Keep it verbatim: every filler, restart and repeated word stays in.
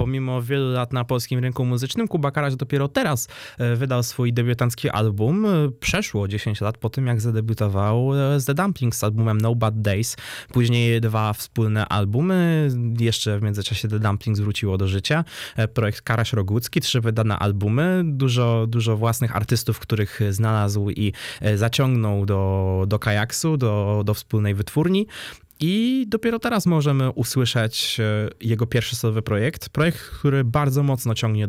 Pomimo wielu lat na polskim rynku muzycznym, Kuba Karaś dopiero teraz wydał swój debiutancki album. Przeszło dziesięć lat po tym, jak zadebiutował z The Dumplings z albumem No Bad Days. Później dwa wspólne albumy. Jeszcze w międzyczasie The Dumplings wróciło do życia. Projekt Karaś-Rogucki, trzy wydane albumy. Dużo, dużo własnych artystów, których znalazł i zaciągnął do, do Kajaksu, do, do wspólnej wytwórni. I dopiero teraz możemy usłyszeć jego pierwszy solowy projekt. Projekt, który bardzo mocno ciągnie